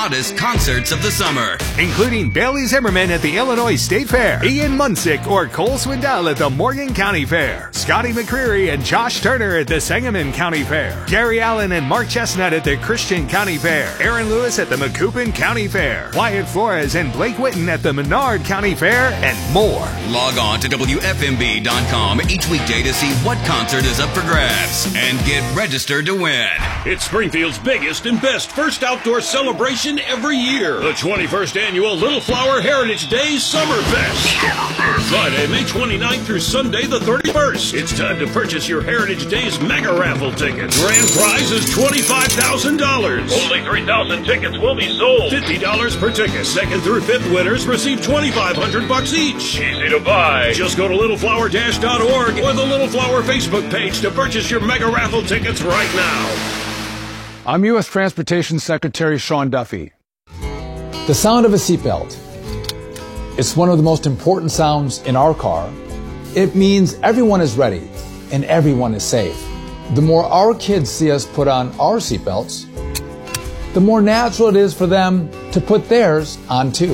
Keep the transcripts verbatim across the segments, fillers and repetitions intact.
hottest concerts of the summer, including Bailey Zimmerman at the Illinois State Fair, Ian Munsick or Cole Swindell at the Morgan County Fair, Scotty McCreery and Josh Turner at the Sangamon County Fair, Gary Allen and Mark Chestnut at the Christian County Fair, Aaron Lewis at the Macoupin County Fair, Wyatt Flores and Blake Witten at the Menard County Fair, and more. Log on to W F M B dot com each weekday to see what concert is up for grabs and get registered to win. It's Springfield's biggest and best first outdoor celebration every year. The twenty-first Annual Little Flower Heritage Days Summerfest. Friday, May twenty-ninth through Sunday, the thirty-first. It's time to purchase your Heritage Days mega raffle tickets. Grand prize is twenty-five thousand dollars. Only three thousand tickets will be sold. fifty dollars per ticket. Second through fifth winners receive twenty-five hundred bucks each. Easy to buy. Just go to little flower dash dot org or the Little Flower Facebook page to purchase your mega raffle tickets right now. I'm U S Transportation Secretary Sean Duffy. The sound of a seatbelt. It's one of the most important sounds in our car. It means everyone is ready and everyone is safe. The more our kids see us put on our seatbelts, the more natural it is for them to put theirs on too.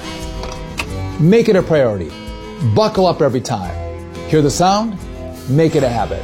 Make it a priority. Buckle up every time. Hear the sound? Make it a habit.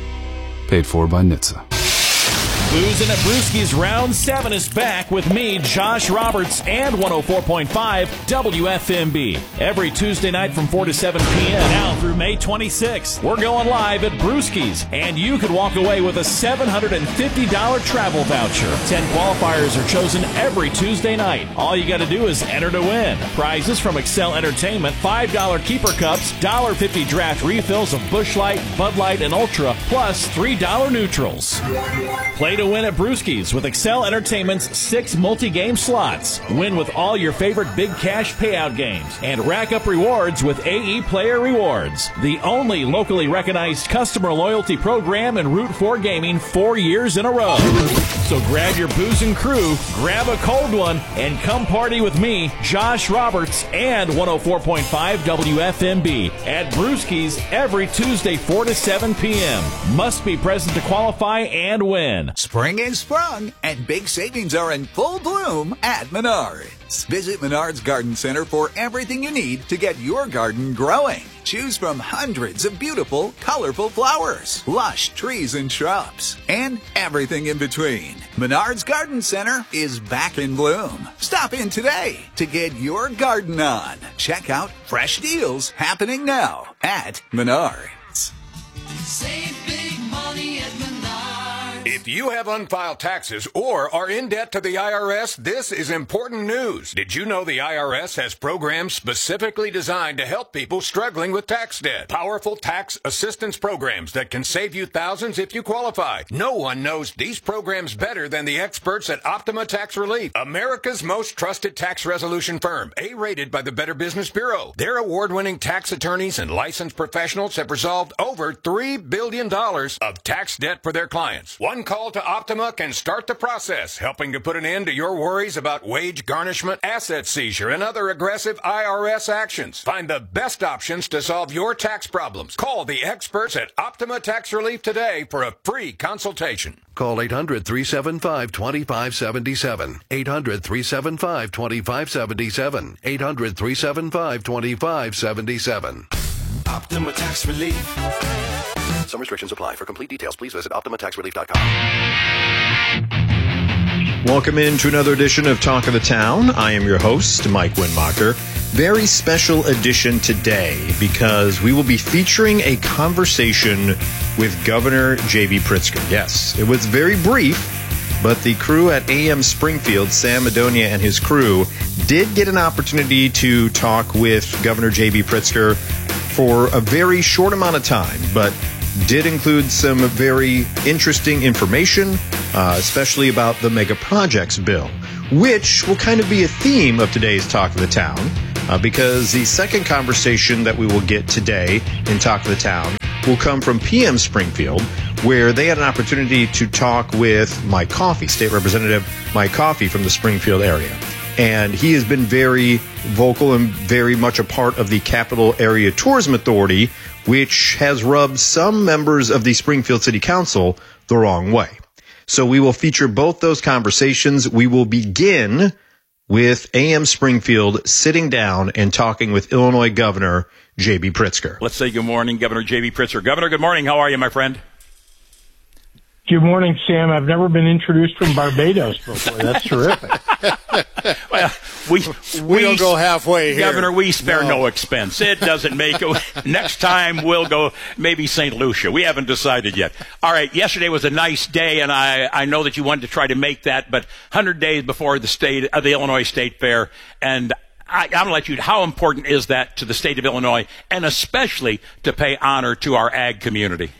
Paid for by N H T S A. Boozin' at Brewski's Round seven is back with me, Josh Roberts, and one oh four point five W F M B. Every Tuesday night from four to seven p.m. now through May twenty-sixth. We're going live at Brewski's, and you could walk away with a seven hundred fifty dollars travel voucher. Ten qualifiers are chosen every Tuesday night. All you got to do is enter to win. Prizes from Excel Entertainment, five dollar keeper cups, one dollar fifty draft refills of Busch Light, Bud Light, and Ultra, plus three dollar neutrals. Play to win at Brewski's with Excel Entertainment's six multi-game slots. Win with all your favorite big cash payout games and rack up rewards with A E Player Rewards, the only locally recognized customer loyalty program in Route four Gaming four years in a row. So grab your booze and crew, grab a cold one, and come party with me, Josh Roberts, and one oh four point five W F M B at Brewski's every Tuesday four to seven p.m. Must be present to qualify and win. Spring is sprung, and big savings are in full bloom at Menards. Visit Menards Garden Center for everything you need to get your garden growing. Choose from hundreds of beautiful, colorful flowers, lush trees and shrubs, and everything in between. Menards Garden Center is back in bloom. Stop in today to get your garden on. Check out fresh deals happening now at Menards. Save big money at Menards. If you have unfiled taxes or are in debt to the I R S, this is important news. Did you know the I R S has programs specifically designed to help people struggling with tax debt? Powerful tax assistance programs that can save you thousands if you qualify. No one knows these programs better than the experts at Optima Tax Relief, America's most trusted tax resolution firm, A-rated by the Better Business Bureau. Their award-winning tax attorneys and licensed professionals have resolved over three billion dollars of tax debt for their clients. One call to Optima can start the process, helping to put an end to your worries about wage garnishment, asset seizure, and other aggressive I R S actions. Find the best options to solve your tax problems. Call the experts at Optima Tax Relief today for a free consultation. Call eight hundred, three seven five, two five seven seven. eight hundred, three seven five, two five seven seven. eight hundred, three seven five, two five seven seven. Optima Tax Relief. Some restrictions apply. For complete details, please visit optima tax relief dot com. Welcome into another edition of Talk of the Town. I am your host, Mike Winmacher. Very special edition today because we will be featuring a conversation with Governor J B Pritzker. Yes, it was very brief, but the crew at A M Springfield, Sam Madonia and his crew, did get an opportunity to talk with Governor J B Pritzker for a very short amount of time, but did include some very interesting information, uh, especially about the mega projects bill, which will kind of be a theme of today's Talk of the Town, uh, because the second conversation that we will get today in Talk of the Town will come from P M Springfield, where they had an opportunity to talk with Mike Coffey, State Representative Mike Coffey from the Springfield area. And he has been very vocal and very much a part of the Capital Area Tourism Authority, which has rubbed some members of the Springfield City Council the wrong way. So we will feature both those conversations. We will begin with A M Springfield sitting down and talking with Illinois Governor J B. Pritzker. Let's say good morning, Governor J B. Pritzker. Governor, good morning. How are you, my friend? Good morning, Sam. I've never been introduced from Barbados before. That's terrific. Well, we, we, we don't go halfway here. Governor, we spare no, no expense. It doesn't make it. Next time we'll go maybe Saint Lucia. We haven't decided yet. All right, yesterday was a nice day, and I, I know that you wanted to try to make that, but one hundred days before the state, uh, the Illinois State Fair, and I, I'm going to let you, how important is that to the state of Illinois, and especially to pay honor to our ag community?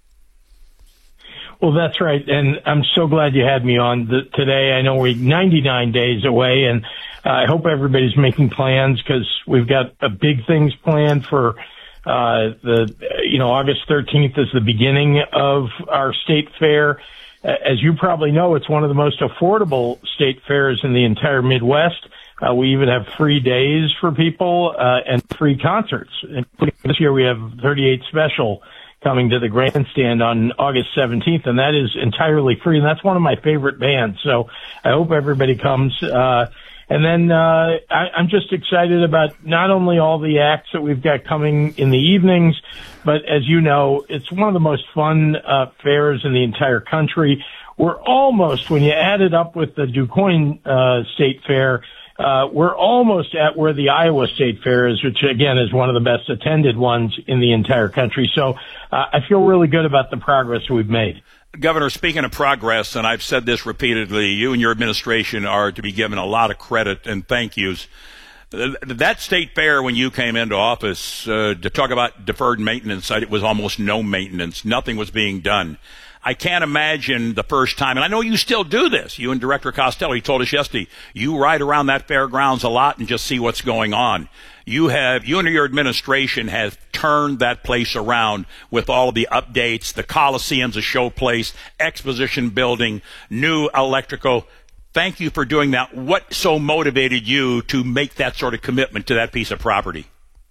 Well, that's right, and I'm so glad you had me on the, today. I know we're ninety-nine days away, and uh, I hope everybody's making plans because we've got uh, big things planned for uh, the, you know, August thirteenth is the beginning of our state fair. Uh, as you probably know, it's one of the most affordable state fairs in the entire Midwest. Uh, we even have free days for people uh, and free concerts. This year we have thirty-eight special coming to the grandstand on August seventeenth, and that is entirely free, and that's one of my favorite bands, so I hope everybody comes. Uh, and then uh, I, I'm just excited about not only all the acts that we've got coming in the evenings, but as you know, it's one of the most fun uh, fairs in the entire country. We're almost, when you add it up with the DuQuoin uh, State Fair, Uh, we're almost at where the Iowa State Fair is, which, again, is one of the best attended ones in the entire country. So uh, I feel really good about the progress we've made. Governor, speaking of progress, and I've said this repeatedly, you and your administration are to be given a lot of credit and thank yous. That state fair, when you came into office, uh, to talk about deferred maintenance, it was almost no maintenance. Nothing was being done. I can't imagine the first time, and I know you still do this. You and Director Costello, he told us yesterday, you ride around that fairgrounds a lot and just see what's going on. You have, you and your administration have turned that place around with all of the updates, the Coliseum's a show place, exposition building, new electrical. Thank you for doing that. What so motivated you to make that sort of commitment to that piece of property?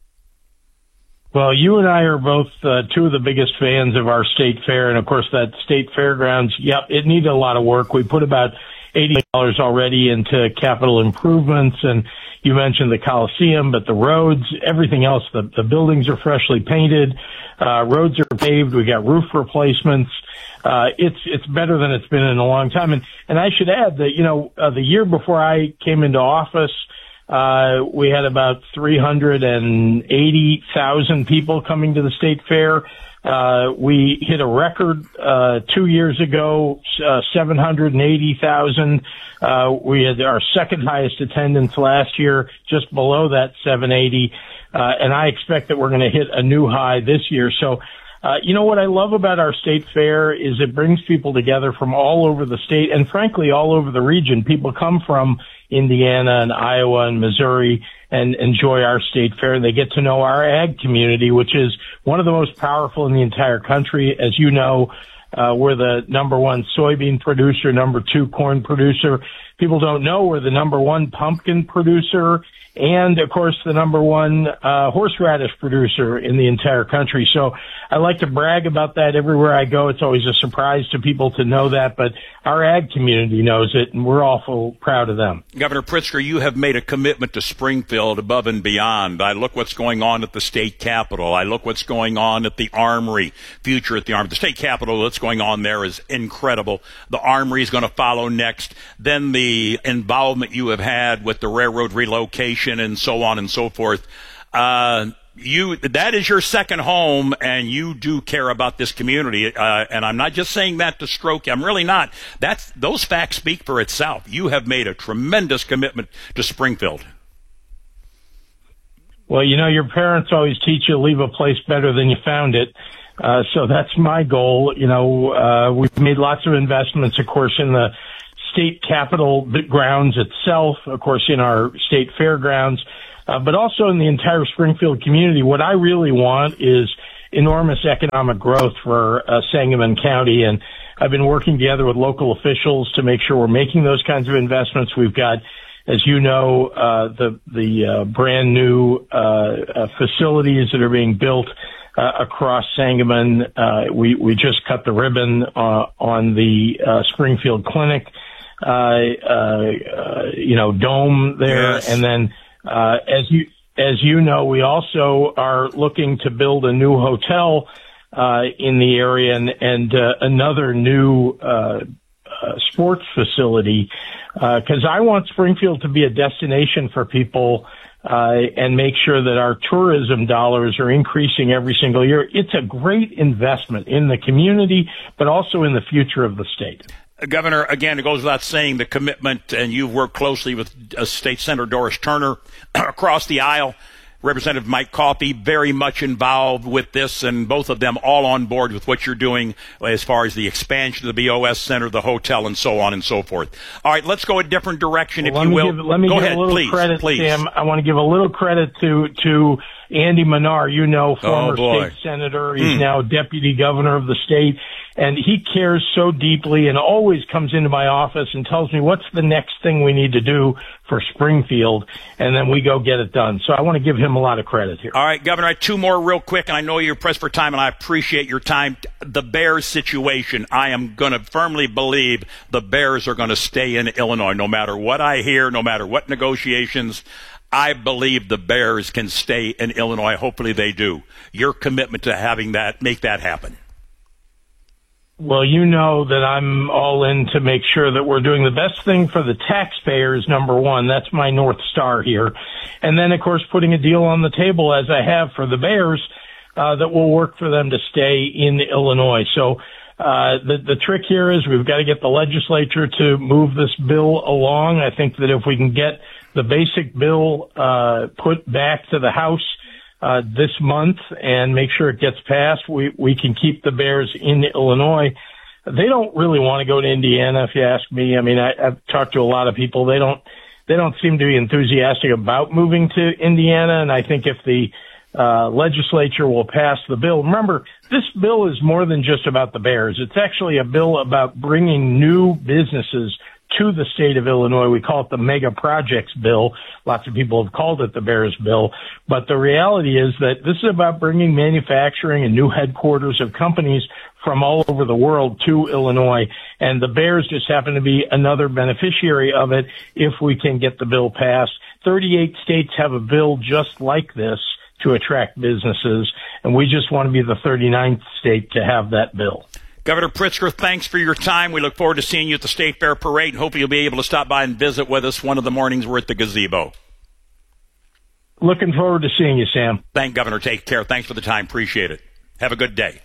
Well, you and I are both uh, two of the biggest fans of our state fair, and of course that state fairgrounds, yep, it needed a lot of work. We put about eighty million dollars already into capital improvements, and you mentioned the Coliseum, but the roads, everything else, the, the buildings are freshly painted, uh, roads are paved, we got roof replacements. Uh, it's, it's better than it's been in a long time. And, and I should add that, you know, uh, the year before I came into office, Uh, we had about three hundred eighty thousand people coming to the state fair. Uh, we hit a record, uh, two years ago, uh, seven hundred eighty thousand. Uh, we had our second highest attendance last year, just below that seven eighty. Uh, and I expect that we're going to hit a new high this year. So, uh, you know, what I love about our state fair is it brings people together from all over the state and frankly, all over the region. People come from Indiana and Iowa and Missouri and enjoy our state fair. And they get to know our ag community, which is one of the most powerful in the entire country. As you know, uh, we're the number one soybean producer, number two corn producer. People don't know we're the number one pumpkin producer and, of course, the number one uh, horseradish producer in the entire country. So I like to brag about that everywhere I go. It's always a surprise to people to know that, but our ag community knows it, and we're awful proud of them. Governor Pritzker, you have made a commitment to Springfield above and beyond. I look what's going on at the state capitol. I look what's going on at the Armory, future at the Armory. The state capitol, what's going on there is incredible. The Armory is going to follow next. Then the involvement you have had with the railroad relocation and so on and so forth. Uh, you, that is your second home, and you do care about this community. Uh, and I'm not just saying that to stroke you. I'm really not. That's, those facts speak for itself. You have made a tremendous commitment to Springfield. Well, you know, your parents always teach you to leave a place better than you found it. Uh, so that's my goal. You know, uh, we've made lots of investments, of course, in the state capitol grounds itself, of course, in our state fairgrounds, uh, but also in the entire Springfield community. What I really want is enormous economic growth for uh, Sangamon County, and I've been working together with local officials to make sure we're making those kinds of investments. We've got, as you know, uh, the the uh, brand new uh, uh, facilities that are being built uh, across Sangamon. Uh, we we just cut the ribbon uh, on the uh, Springfield Clinic. uh, uh, uh, you know, dome there. Yes. And then, uh, as you, as you know, we also are looking to build a new hotel, uh, in the area and, and, uh, another new, uh, uh sports facility, uh, cause I want Springfield to be a destination for people, uh, and make sure that our tourism dollars are increasing every single year. It's a great investment in the community, but also in the future of the state. Governor, again, it goes without saying the commitment, and you've worked closely with uh, State Senator Doris Turner across the aisle. Representative Mike Coffey, very much involved with this, and both of them all on board with what you're doing as far as the expansion of the B O S Center, the hotel, and so on and so forth. All right, let's go a different direction, well, if you will. Give, let me go give ahead, a little please, credit, please. Sam. I want to give a little credit to to Andy Manar, you know, former oh, state senator. He's mm. now deputy governor of the state. And he cares so deeply and always comes into my office and tells me what's the next thing we need to do for Springfield, and then we go get it done. So I want to give him a lot of credit here. All right, Governor, I have two more real quick, and I know you're pressed for time, and I appreciate your time. The Bears situation, I am going to firmly believe the Bears are going to stay in Illinois, no matter what I hear, no matter what negotiations. I believe the Bears can stay in Illinois. Hopefully they do. Your commitment to having that, make that happen. Well, you know that I'm all in to make sure that we're doing the best thing for the taxpayers, number one. That's my North Star here. And then, of course, putting a deal on the table, as I have for the Bears, uh, that will work for them to stay in Illinois. So uh the, the trick here is we've got to get the legislature to move this bill along. I think that if we can get the basic bill uh put back to the House Uh, this month and make sure it gets passed, we, we can keep the Bears in Illinois. They don't really want to go to Indiana, if you ask me. I mean, I, I've talked to a lot of people. They don't, they don't seem to be enthusiastic about moving to Indiana. And I think if the, uh, legislature will pass the bill, remember, this bill is more than just about the Bears. It's actually a bill about bringing new businesses to the state of Illinois. We call it the Mega Projects Bill. Lots of people have called it the Bears Bill. But the reality is that this is about bringing manufacturing and new headquarters of companies from all over the world to Illinois. And the Bears just happen to be another beneficiary of it if we can get the bill passed. thirty-eight states have a bill just like this to attract businesses, and we just want to be the thirty-ninth state to have that bill. Governor Pritzker, thanks for your time. We look forward to seeing you at the State Fair Parade, and hopefully you'll be able to stop by and visit with us one of the mornings we're at the gazebo. Looking forward to seeing you, Sam. Thank Governor. Take care. Thanks for the time. Appreciate it. Have a good day.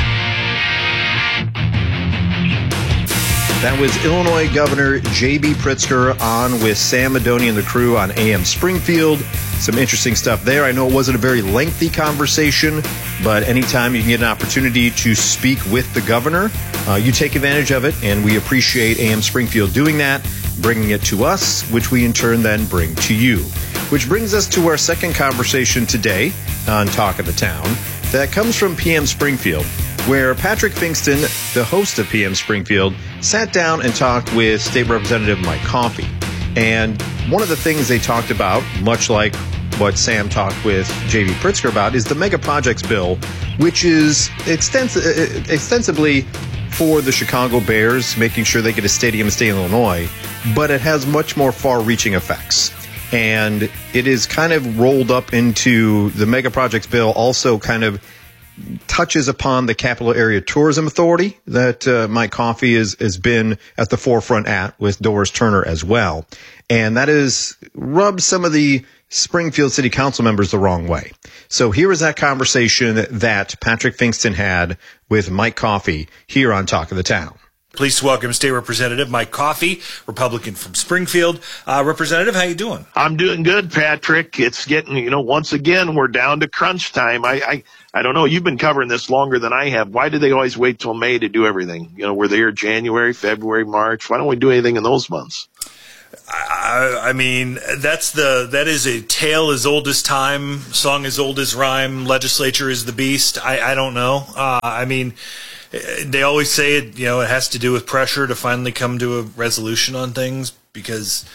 That was Illinois Governor J B. Pritzker on with Sam Madoni and the crew on A M Springfield. Some interesting stuff there. I know it wasn't a very lengthy conversation, but anytime you can get an opportunity to speak with the governor, uh, you take advantage of it, and we appreciate A M Springfield doing that, bringing it to us, which we in turn then bring to you. Which brings us to our second conversation today on Talk of the Town. That comes from P M Springfield, where Patrick Finkston, the host of P M Springfield, sat down and talked with State Representative Mike Coffey. And one of the things they talked about, much like what Sam talked with J B. Pritzker about, is the Mega Projects Bill, which is extens- extensively for the Chicago Bears, making sure they get a stadium in state of Illinois, but it has much more far-reaching effects. And it is kind of rolled up into the Mega Projects Bill, also kind of touches upon the Capital Area Tourism Authority that uh, Mike Coffey is, has been at the forefront at with Doris Turner as well. And that has rubbed some of the Springfield City Council members the wrong way. So here is that conversation that Patrick Finkston had with Mike Coffey here on Talk of the Town. Pleased to welcome State Representative Mike Coffey, Republican from Springfield. Uh, Representative, how you doing? I'm doing good, Patrick. It's getting, you know, once again, we're down to crunch time. I, I, I don't know. You've been covering this longer than I have. Why do they always wait till May to do everything? You know, we're there January, February, March. Why don't we do anything in those months? I, I mean, that's the that is a tale as old as time, song as old as rhyme. Legislature is the beast. I, I don't know. Uh, I mean, they always say it. You know, it has to do with pressure to finally come to a resolution on things because,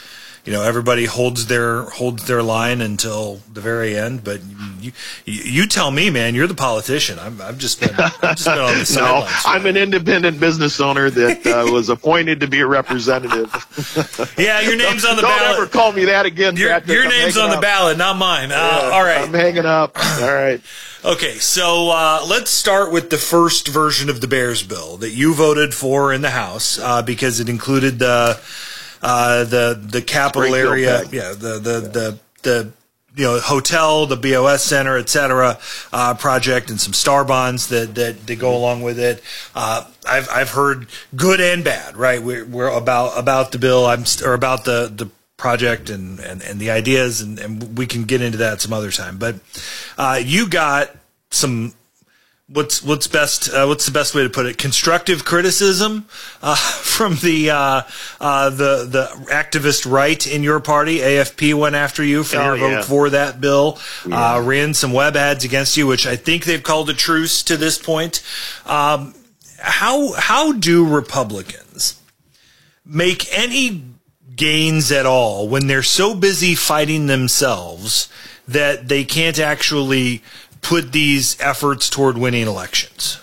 you know, everybody holds their holds their line until the very end. But you you, you tell me, man, you're the politician. I'm, I've just been I've just been on the No, sidelines. I'm an independent business owner that uh, was appointed to be a representative. Yeah, your name's on the Don't ballot. Don't ever call me that again, Your, Patrick. your I'm name's on hanging the up. ballot, not mine. Uh, Yeah, all right. I'm hanging up. All right. Okay, so uh, let's start with the first version of the Bears bill that you voted for in the House uh, because it included the uh, the the capital Springfield area, thing. yeah, the the, yeah. the the you know hotel, the B O S center, et cetera, uh, project, and some star bonds that that, that go along with it. Uh, I've I've heard good and bad, right? We're, we're about about the bill. I'm or about the the. project and, and, and the ideas, and, and we can get into that some other time. But uh, you got some what's what's best uh, what's the best way to put it? Constructive criticism uh, from the uh, uh, the the activist right in your party. A F P went after you for Oh, your yeah. vote for that bill. Yeah. Uh, ran some web ads against you, which I think they've called a truce to this point. Um, how how do Republicans make any gains at all when they're so busy fighting themselves that they can't actually put these efforts toward winning elections?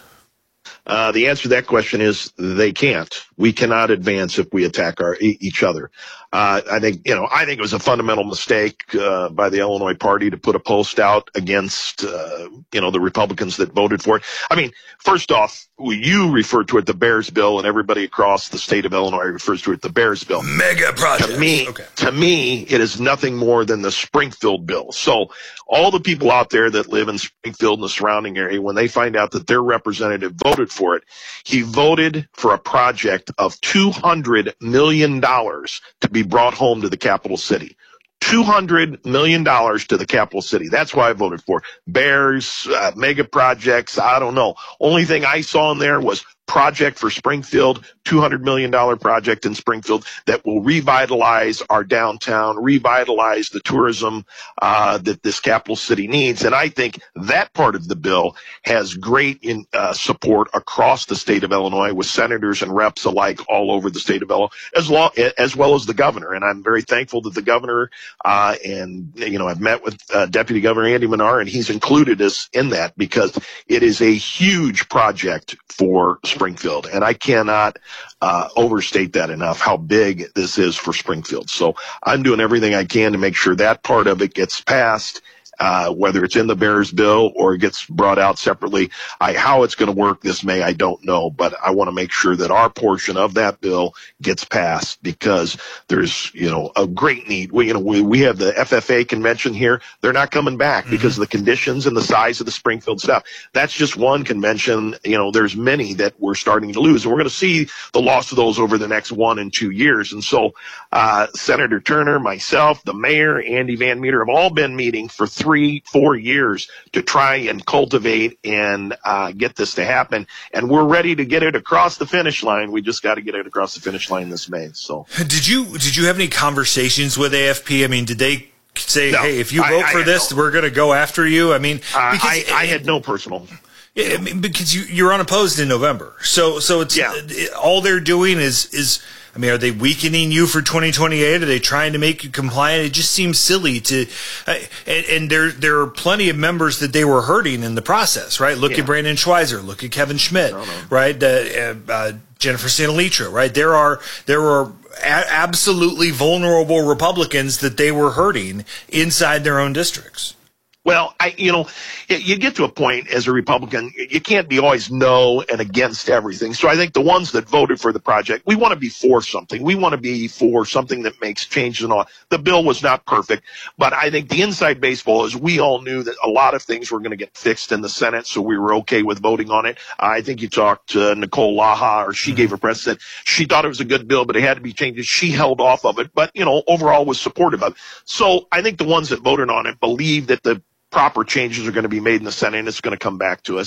Uh, the answer to that question is they can't. We cannot advance if we attack our e- each other. Uh, I think, you know, I think it was a fundamental mistake uh, by the Illinois party to put a post out against, uh, you know, the Republicans that voted for it. I mean, first off, you refer to it the Bears bill, and everybody across the state of Illinois refers to it the Bears bill. Mega project. To me, okay. to me, it is nothing more than the Springfield bill. So all the people out there that live in Springfield and the surrounding area, when they find out that their representative voted for it, he voted for a project of two hundred million dollars to be brought home to the capital city. two hundred million dollars to the capital city. That's why I voted for Bears, uh, mega projects. I don't know. Only thing I saw in there was project for Springfield, two hundred million dollars project in Springfield that will revitalize our downtown, revitalize the tourism uh, that this capital city needs. And I think that part of the bill has great in, uh, support across the state of Illinois with senators and reps alike all over the state of Illinois, as, long, as well as the governor. And I'm very thankful that the governor uh, and, you know, I've met with uh, Deputy Governor Andy Menard, and he's included us in that because it is a huge project for Springfield. And I cannot uh, overstate that enough, how big this is for Springfield. So I'm doing everything I can to make sure that part of it gets passed. Uh, whether it's in the Bears bill or it gets brought out separately. I, how it's going to work this May, I don't know, but I want to make sure that our portion of that bill gets passed because there's, you know, a great need. We, you know, we, we have the F F A convention here. They're not coming back mm-hmm. because of the conditions and the size of the Springfield stuff. That's just one convention. You know, there's many that we're starting to lose, and we're going to see the loss of those over the next one and two years. And so, uh, Senator Turner, myself, the mayor, Andy Van Meter have all been meeting for three Three, four years to try and cultivate and uh, get this to happen. And we're ready to get it across the finish line. We just got to get it across the finish line this May. So, did you did you have any conversations with A F P? I mean, did they say, no, hey, if you vote I, for I this, no. we're going to go after you? I mean, uh, because I, I had no personal. Yeah, I mean, because you you're unopposed in November, so so it's yeah. it, all they're doing is is. I mean, are they weakening you for twenty twenty-eight? Are they trying to make you compliant? It just seems silly to, uh, and, and there there are plenty of members that they were hurting in the process, right? Look yeah. at Brandon Schweizer, look at Kevin Schmidt, no, no. right? Uh, uh, Jennifer Santalitra, right? There are there are a- absolutely vulnerable Republicans that they were hurting inside their own districts. Well, I, you know, you get to a point as a Republican, you can't be always no and against everything. So I think the ones that voted for the project, we want to be for something. We want to be for something that makes changes and all. The bill was not perfect, but I think the inside baseball is we all knew that a lot of things were going to get fixed in the Senate, so we were okay with voting on it. I think you talked to Nicole Laha, or she gave a press that she thought it was a good bill, but it had to be changed. She held off of it, but, you know, overall was supportive of it. So I think the ones that voted on it believe that the proper changes are going to be made in the Senate, and it's going to come back to us.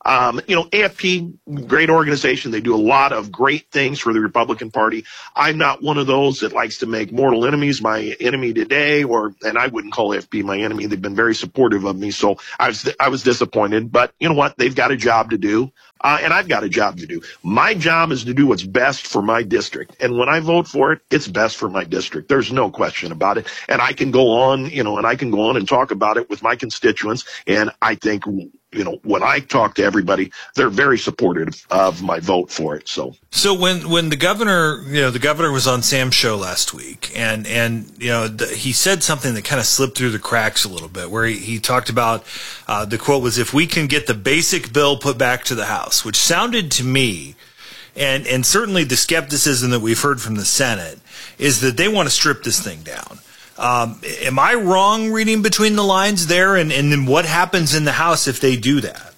Um, you know, A F P, great organization. They do a lot of great things for the Republican Party. I'm not one of those that likes to make mortal enemies my enemy today, or, and I wouldn't call A F P my enemy. They've been very supportive of me. So I was, I was disappointed, but you know what? They've got a job to do. Uh, and I've got a job to do. My job is to do what's best for my district. And when I vote for it, it's best for my district. There's no question about it. And I can go on, you know, and I can go on and talk about it with my constituents. And I think, you know, when I talk to everybody, they're very supportive of my vote for it. So, so when, when the governor, you know, the governor was on Sam's show last week, and, and, you know, the, he said something that kind of slipped through the cracks a little bit, where he, he talked about, uh, the quote was, if we can get the basic bill put back to the House, which sounded to me, and, and certainly the skepticism that we've heard from the Senate, is that they want to strip this thing down. Um, am I wrong reading between the lines there? And, and then what happens in the House if they do that?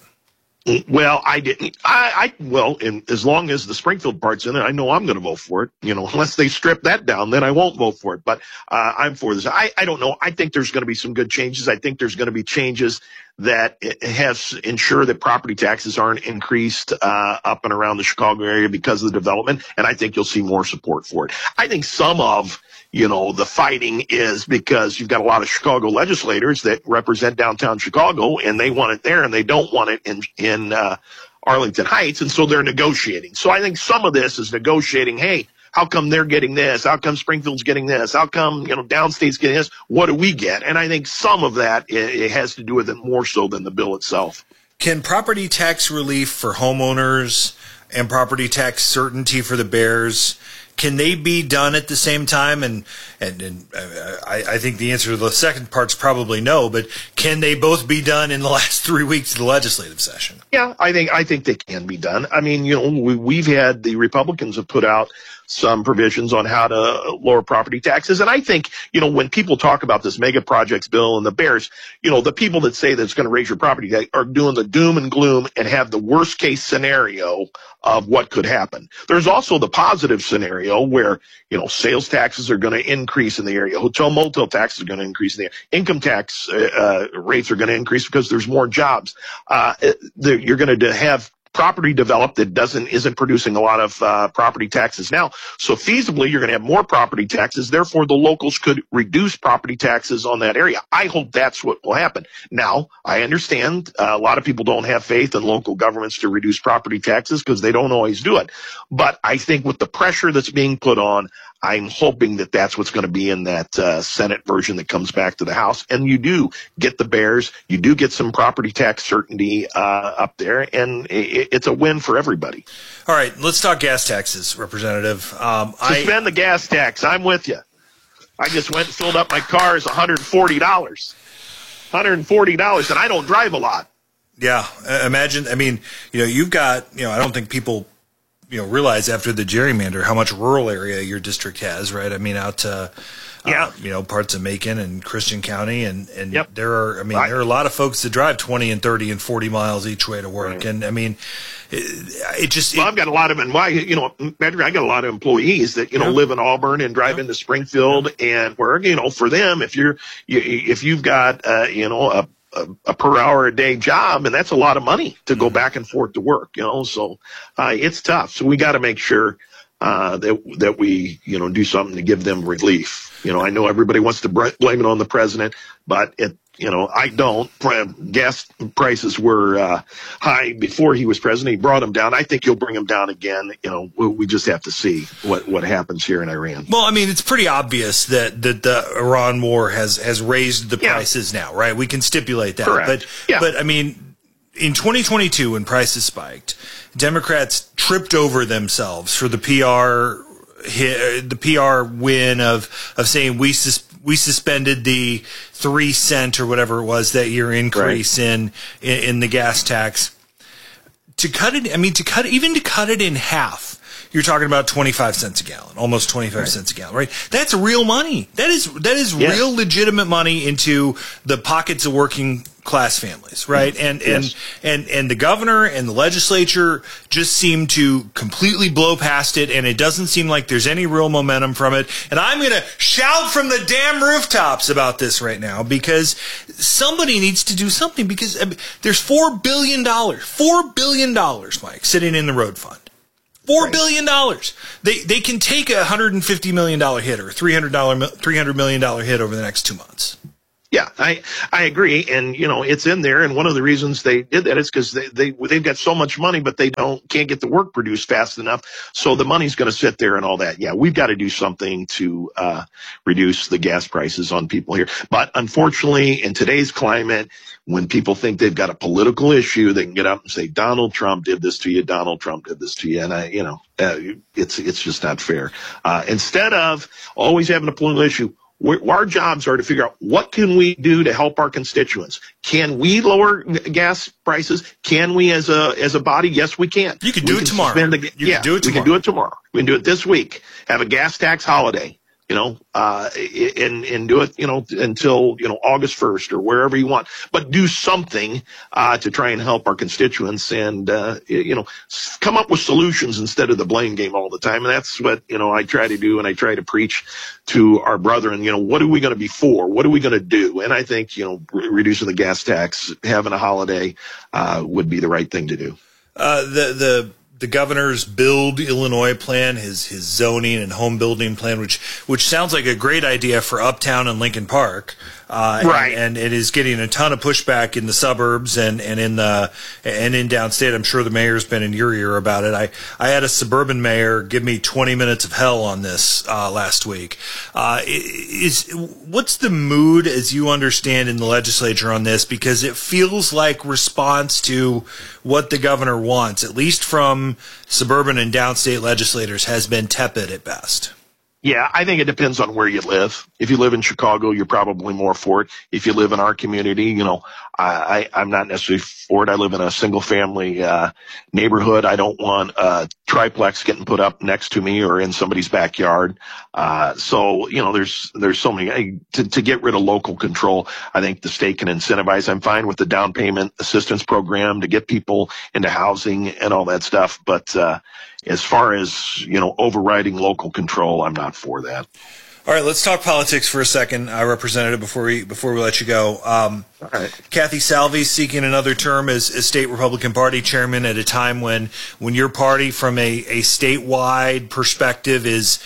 Well, I didn't. I, I well, and as long as the Springfield part's in it, I know I'm going to vote for it. You know, unless they strip that down, then I won't vote for it. But uh, I'm for this. I, I don't know. I think there's going to be some good changes. I think there's going to be changes that have ensure that property taxes aren't increased uh, up and around the Chicago area because of the development. And I think you'll see more support for it. I think some of you know, the fighting is because you've got a lot of Chicago legislators that represent downtown Chicago, and they want it there, and they don't want it in in uh, Arlington Heights, and so they're negotiating. So I think some of this is negotiating. Hey, how come they're getting this? How come Springfield's getting this? How come, you know, Downstate's getting this? What do we get? And I think some of that it, it has to do with it more so than the bill itself. Can property tax relief for homeowners and property tax certainty for the Bears, can they be done at the same time? And and, and uh, I, I think the answer to the second part's probably no, but can they both be done in the last three weeks of the legislative session? Yeah, I think I think they can be done. I mean, you know, we, we've had the Republicans have put out some provisions on how to lower property taxes. And I think, you know, when people talk about this mega projects bill and the Bears, you know, the people that say that it's going to raise your property tax are doing the doom and gloom and have the worst case scenario of what could happen. There's also the positive scenario where, you know, sales taxes are going to increase in the area. Hotel motel taxes are going to increase in the area. Income tax uh, rates are going to increase because there's more jobs. Uh, you're going to have property developed that doesn't isn't producing a lot of uh, property taxes now. So feasibly, you're going to have more property taxes. Therefore, the locals could reduce property taxes on that area. I hope that's what will happen. Now, I understand uh, a lot of people don't have faith in local governments to reduce property taxes because they don't always do it. But I think with the pressure that's being put on, I'm hoping that that's what's going to be in that uh, Senate version that comes back to the House. And you do get the Bears. You do get some property tax certainty uh, up there, and it, it's a win for everybody. All right, let's talk gas taxes, Representative. Um, Suspend I, the gas tax. I'm with you. I just went and filled up my car. It's one hundred forty dollars. one hundred forty dollars, and I don't drive a lot. Yeah, imagine. I mean, you know, you've got, you know, I don't think people – you know, realize after the gerrymander how much rural area your district has, right? I mean, out to, yeah. uh, you know, parts of Macon and Christian County. And, and yep. there are, I mean, right. there are a lot of folks that drive twenty and thirty and forty miles each way to work. Right. And I mean, it, it just, well, it, I've got a lot of, and why, you know, I got a lot of employees that, you know, yeah. live in Auburn and drive yeah. into Springfield yeah. and work, you know, for them, if you're, you, if you've got, uh, you know, a, A, a per hour a day job, and that's a lot of money to go back and forth to work, you know, so uh, it's tough. So we got to make sure uh, that that we, you know, do something to give them relief. You know, I know everybody wants to blame it on the president, but it, you know, I don't. Gas prices were uh, high before he was president. He brought them down. I think he'll bring them down again. You know, we just have to see what, what happens here in Iran. Well, I mean, it's pretty obvious that, that the Iran war has, has raised the yeah. prices now, right? We can stipulate that. Correct. But, yeah. but I mean, in twenty twenty-two, when prices spiked, Democrats tripped over themselves for the P R the P R win of of saying we sus- we suspended the three cent or whatever it was that year increase right. in, in in the gas tax. To cut it, I mean, to cut even to cut it in half, you're talking about twenty-five cents a gallon, almost twenty-five right. cents a gallon, right? That's real money. That is that is yes. real legitimate money into the pockets of working class families, right? And Yes. and and and the governor and the legislature just seem to completely blow past it, and it doesn't seem like there's any real momentum from it. And I'm going to shout from the damn rooftops about this right now, because somebody needs to do something, because I mean, there's four billion dollars, four billion dollars, Mike, sitting in the road fund. Four billion dollars. They they can take a one hundred fifty million dollars hit or a three hundred million dollars hit over the next two months. Yeah, I I agree, and you know it's in there. And one of the reasons they did that is because they they they've got so much money, but they don't can't get the work produced fast enough. So the money's going to sit there and all that. Yeah, we've got to do something to uh, reduce the gas prices on people here. But unfortunately, in today's climate, when people think they've got a political issue, they can get up and say Donald Trump did this to you, Donald Trump did this to you, and I, you know, uh, it's it's just not fair. Uh, instead of always having a political issue, we're, our jobs are to figure out what can we do to help our constituents. Can we lower gas prices? Can we, as a as a body? Yes, we can. You can we do it tomorrow. The, you yeah, can do it tomorrow. We can do it tomorrow. We can do it this week. Have a gas tax holiday. You know, uh, and, and do it, you know, until, you know, August first or wherever you want, but do something, uh, to try and help our constituents and, uh, you know, come up with solutions instead of the blame game all the time. And that's what, you know, I try to do. And I try to preach to our brethren, you know, what are we going to be for? What are we going to do? And I think, you know, re- reducing the gas tax, having a holiday, uh, would be the right thing to do. Uh, the, the, The governor's Build Illinois plan, his his zoning and home building plan, which which sounds like a great idea for Uptown and Lincoln Park, uh, right? And, and it is getting a ton of pushback in the suburbs and, and in the and in downstate. I'm sure the mayor's been in your ear about it. I, I had a suburban mayor give me twenty minutes of hell on this uh, last week. Uh, is what's the mood as you understand in the legislature on this? Because it feels like response to what the governor wants, at least from suburban and downstate legislators, has been tepid at best. Yeah, I think it depends on where you live. If you live in Chicago, you're probably more for it. If you live in our community, you know, I, I, I'm not necessarily for it. I live in a single family uh, neighborhood. I don't want a triplex getting put up next to me or in somebody's backyard. Uh, so, you know, there's there's so many. I, to, to get rid of local control, I think the state can incentivize. I'm fine with the down payment assistance program to get people into housing and all that stuff. But uh, as far as, you know, overriding local control, I'm not for that. All right, let's talk politics for a second, uh, Representative, before we before we let you go. Um, All right. Kathy Salvi seeking another term as, as state Republican Party chairman at a time when when your party, from a, a statewide perspective, is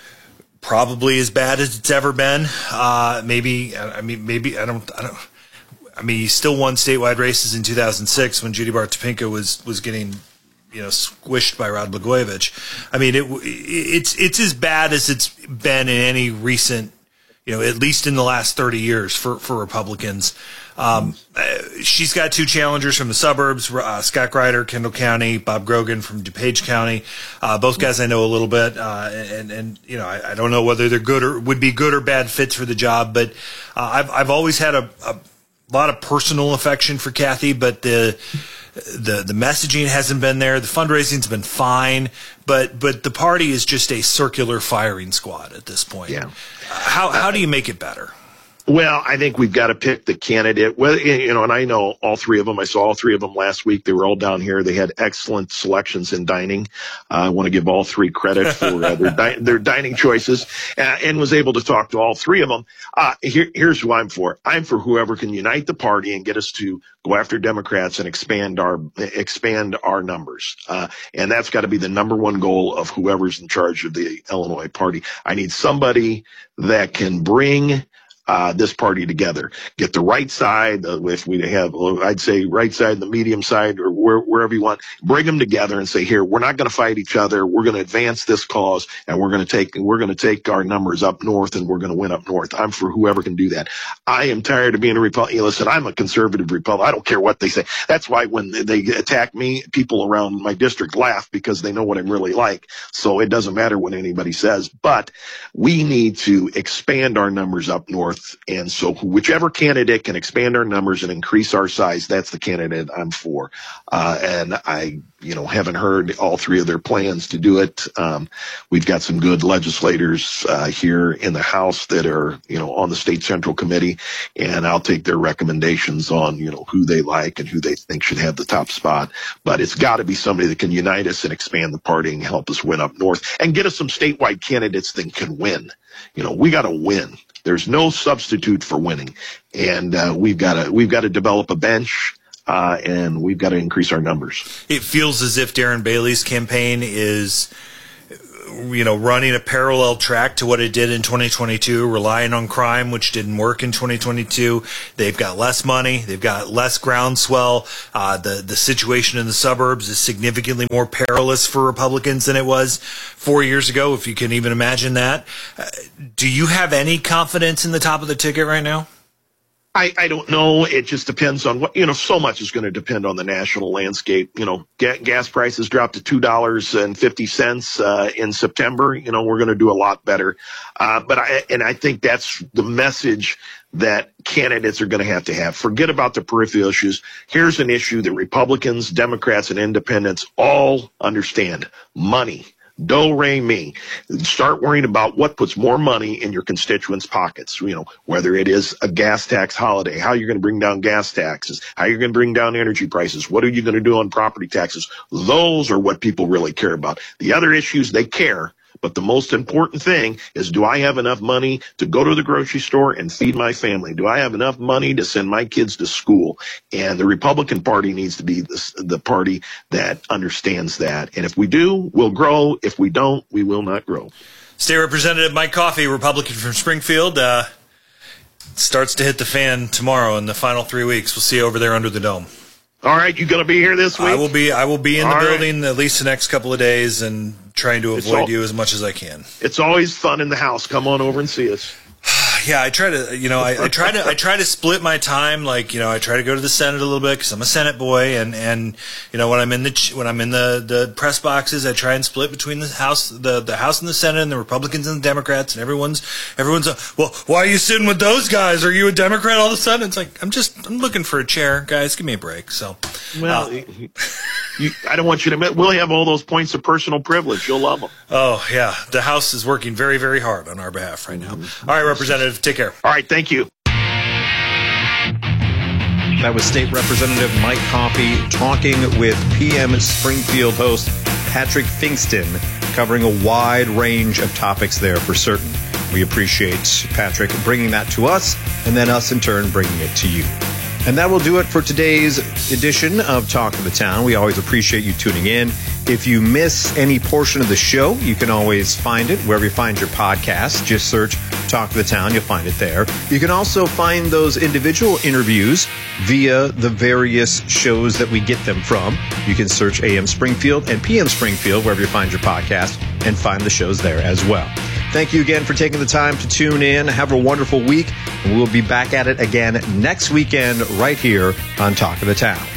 probably as bad as it's ever been. Uh, maybe I mean maybe I don't I don't. I mean, you still won statewide races in two thousand six when Judy Bart Topinka was was getting, you know, squished by Rod Blagojevich. I mean, it, it's it's as bad as it's been in any recent, you know, at least in the last thirty years for, for Republicans. Um, uh, she's got two challengers from the suburbs, uh, Scott Greider, Kendall County, Bob Grogan from DuPage County. Uh, both guys I know a little bit, uh, and, and, you know, I, I don't know whether they're good or would be good or bad fits for the job, but uh, I've, I've always had a, a lot of personal affection for Kathy, but the, The the messaging hasn't been there. The fundraising's been fine, but but the party is just a circular firing squad at this point. Yeah. How how do you make it better? Well, I think we've got to pick the candidate. Well, you know, and I know all three of them. I saw all three of them last week. They were all down here. They had excellent selections in dining. Uh, I want to give all three credit for uh, their, di- their dining choices, uh, and was able to talk to all three of them. Uh, here, here's who I'm for. I'm for whoever can unite the party and get us to go after Democrats and expand our expand our numbers. Uh, and that's got to be the number one goal of whoever's in charge of the Illinois party. I need somebody that can bring Uh, this party together, get the right side. Uh, if we have, I'd say right side, the medium side, or where, wherever you want, bring them together and say, here, we're not going to fight each other. We're going to advance this cause, and we're going to take, we're going to take our numbers up north, and we're going to win up north. I'm for whoever can do that. I am tired of being a Republican. Listen, I'm a conservative Republican. I don't care what they say. That's why when they attack me, people around my district laugh because they know what I'm really like. So it doesn't matter what anybody says, but we need to expand our numbers up north. north. And so whichever candidate can expand our numbers and increase our size, that's the candidate I'm for. Uh, and I, you know, haven't heard all three of their plans to do it. Um, we've got some good legislators uh, here in the House that are, you know, on the State Central Committee, and I'll take their recommendations on, you know, who they like and who they think should have the top spot. But it's got to be somebody that can unite us and expand the party and help us win up north and get us some statewide candidates that can win. You know, we got to win. There's no substitute for winning, and uh, we've got to we've got to develop a bench. Uh, and we've got to increase our numbers. It feels as if Darren Bailey's campaign is, you know, running a parallel track to what it did in twenty twenty-two, relying on crime, which didn't work in twenty twenty-two. They've got less money. They've got less groundswell. Uh, the, the situation in the suburbs is significantly more perilous for Republicans than it was four years ago, if you can even imagine that. Uh, do you have any confidence in the top of the ticket right now? I, I don't know. It just depends on what, you know, so much is going to depend on the national landscape. You know, ga- gas prices dropped to two dollars and fifty cents uh, in September. You know, we're going to do a lot better. Uh, but I, and I think that's the message that candidates are going to have to have. Forget about the peripheral issues. Here's an issue that Republicans, Democrats, and independents all understand: money. Do, re, mi. Start worrying about what puts more money in your constituents' pockets. You know, whether it is a gas tax holiday, how you're going to bring down gas taxes, how you're going to bring down energy prices, what are you going to do on property taxes? Those are what people really care about. The other issues, they care. But the most important thing is, do I have enough money to go to the grocery store and feed my family? Do I have enough money to send my kids to school? And the Republican Party needs to be the, the party that understands that. And if we do, we'll grow. If we don't, we will not grow. State Representative Mike Coffey, Republican from Springfield, uh, starts to hit the fan tomorrow in the final three weeks. We'll see you over there under the dome. All right, you going to be here this week? I will be. I will be in the All building right. at least the next couple of days, and trying to avoid all, you as much as I can. It's always fun in the house. Come on over and see us. Yeah, I try to, you know, I, I try to, I try to split my time. Like, you know, I try to go to the Senate a little bit because I'm a Senate boy, and, and you know, when I'm in the when I'm in the, the press boxes, I try and split between the House, the the House and the Senate, and the Republicans and the Democrats, and everyone's everyone's. Uh, well, why are you sitting with those guys? Are you a Democrat all of a sudden? It's like I'm just I'm looking for a chair, guys. Give me a break. So, well, uh, you, I don't want you to. We'll have all those points of personal privilege. You'll love them. Oh yeah, the House is working very very hard on our behalf right now. Mm-hmm. All right, Representative, take care. All right. Thank you. That was State Representative Mike Coffey talking with P M Springfield host Patrick Finkston, covering a wide range of topics there for certain. We appreciate Patrick bringing that to us, and then us in turn bringing it to you. And that will do it for today's edition of Talk of the Town. We always appreciate you tuning in. If you miss any portion of the show, you can always find it wherever you find your podcast. Just search Talk of the Town. You'll find it there. You can also find those individual interviews via the various shows that we get them from. You can search A M Springfield and P M Springfield wherever you find your podcast and find the shows there as well. Thank you again for taking the time to tune in. Have a wonderful week, and we'll be back at it again next weekend right here on Talk of the Town.